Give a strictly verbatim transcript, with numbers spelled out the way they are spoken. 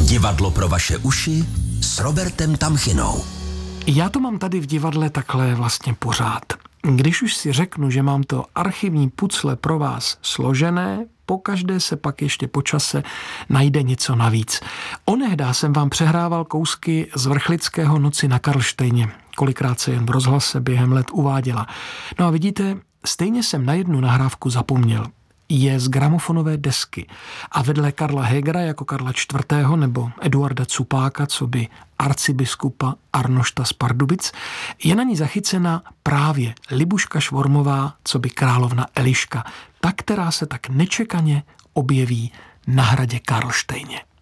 Divadlo pro vaše uši s Robertem Tamchinou. Já to mám tady v divadle takhle vlastně pořád. Když už si řeknu, že mám to archivní pucle pro vás složené, pokaždé se pak ještě po čase najde něco navíc. Onehdá jsem vám přehrával kousky z Vrchlického Noci na Karlštejně. Kolikrát se jen v rozhlase během let uváděla. No a vidíte, stejně jsem na jednu nahrávku zapomněl. Je z gramofonové desky a vedle Karla Hegera jako Karla čtvrtého. nebo Eduarda Cupáka, co by arcibiskupa Arnošta z Pardubic, je na ní zachycena právě Libuška Švormová, co by královna Eliška, ta, která se tak nečekaně objeví na hradě Karlštejně.